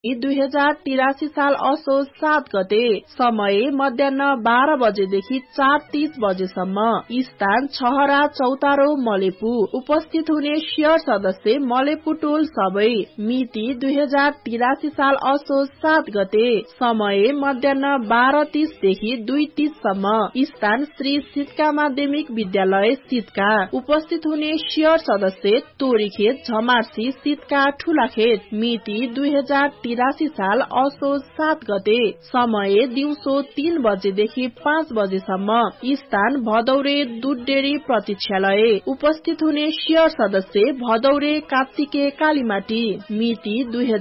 2083 साल असोज 7 गते। समय मध्याह्न 12 बजेदेखि 4:30 बजेसम्म। स्थान छहरा चौतारो मलेपु। उपस्थित हुने शेयर सदस्य मलेपु टोल सबै। मिति 2083 साल असोज 7 गते। समय मध्याह्न 12:30 देखि 2:30 सम्म। स्थान श्री सितका माध्यमिक विद्यालय सितका। उपस्थित हुने शेयर सदस्य तोरीखेत झमार्सी सितका ठुलाखेत। मिति 2083 साल असोज 7 गते। समय दिउँसो 3 बजेदेखि 5 बजेसम्म। स्थान भदौरे दूध डेरी प्रतीक्षालय। उपस्थित हुने शेयर सदस्य भदौरे कात्तिके कालीमाटी। मिति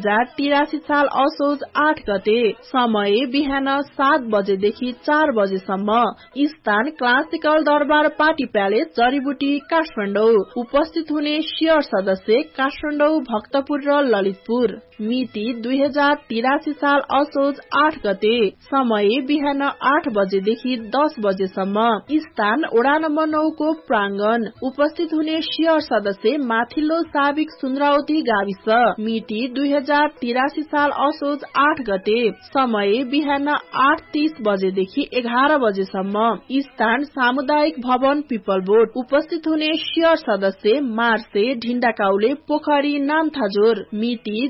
2083 साल असोज 8 गते। समय बिहान 7 बजेदेखि 4 बजेसम्म। स्थान क्लासिकल दरबार पार्टी प्यालेस जडीबुटी काठमाडौँ। उपस्थित हुने शेयर सदस्य काठमाडौँ भक्तपुर र ललितपुर। मिति 2083 साल असोज 8 गते। समय बिहान 8 बजेदेखि 10 बजेसम्म। स्थान वडा नम्बर 9 को प्राङ्गण। उपस्थित हुने शेयर सदस्य माथिल्लो साबिक सुन्द्रावती गाविस। मिति 2083 साल असोज 8 गते। समय बिहान 8:30 बजेदेखि 11 बजेसम्म। स्थान सामुदायिक भवन पिपलबोट। उपस्थित हुने शेयर सदस्य मार्से ढिण्डाकाउले पोखरी नामथाजोर। मिति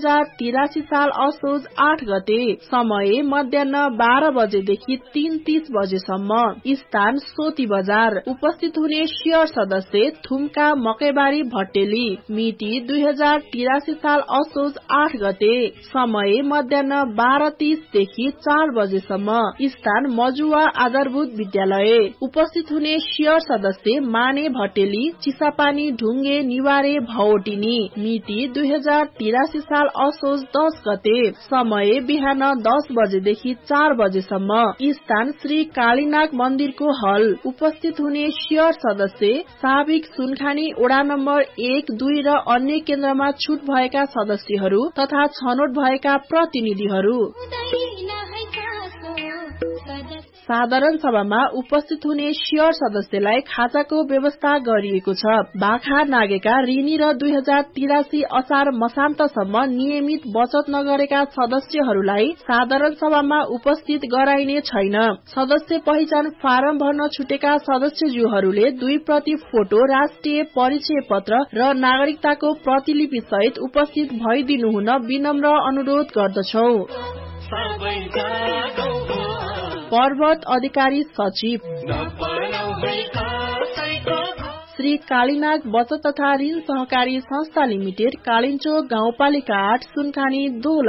2083 साल असोज 8 गते। समय मध्याह्न 12 बजेदेखि 3:30 बजेसम्म। स्थान सोती बजार। उपस्थित हुने शेयर सदस्य थुम्का मकैबारी भट्टेली। मिति 2083 साल असोज 8 गते। समय मध्याह्न 12:30 देखि 4 बजेसम्म। स्थान मजुवा आधारभूत विद्यालय। उपस्थित हुने शेयर सदस्य माने भट्टेली चिसापानी ढुङ्गे निवारे भवटिनी। मिति 2083 साल असोज 10 गते। समय बिहान 10 बजेदेखि 4 बजेसम्म। स्थान श्री कालीनाग मन्दिरको हल। उपस्थित हुने शेयर सदस्य साबिक सुनखानी वडा नम्बर 1, 2 र अन्य केन्द्रमा छुट भएका सदस्यहरू तथा छनौट भएका प्रतिनिधिहरू। साधारण सभामा उपस्थित हुने शेयर सदस्यलाई खाजाको व्यवस्था गरिएको छ। बाखा नागेका ऋणी र 2083 असार मसान्तसम्म नियमित बचत नगरेका सदस्यहरूलाई साधारण सभामा उपस्थित गराइने छैन। सदस्य पहिचान फारम भर्न छुटेका सदस्यज्यूहरूले 2 प्रति फोटो, राष्ट्रिय परिचय पत्र र नागरिकताको प्रतिलिपि सहित उपस्थित भइदिनु हुन विनम्र अनुरोध गर्दछौ। पर्वत अधिकारी सचिव श्री कालीनाग बचत तथा ऋण सहकारी संस्था लिमिटेड कालिन्चो गाउँपालिका 8 सुनखानी दोल।